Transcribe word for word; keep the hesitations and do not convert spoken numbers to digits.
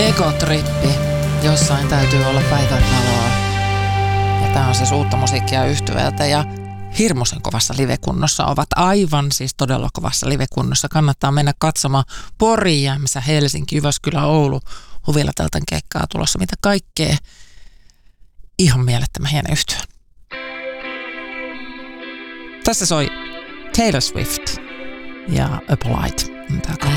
Egotrippi. Jossain täytyy olla päivänvaloa. Ja tää on siis uutta musiikkia yhtyvältä ja hirmuisen kovassa livekunnossa ovat. Aivan siis todella kovassa livekunnossa. Kannattaa mennä katsomaan Pori, Jämsä, Helsinki, Jyväskylä, Oulu. Huvilla tältä keikkaa tulossa. Mitä kaikkea. Ihan mielettömän hieno yhtyä. Tässä soi Taylor Swift ja Appolite. Tää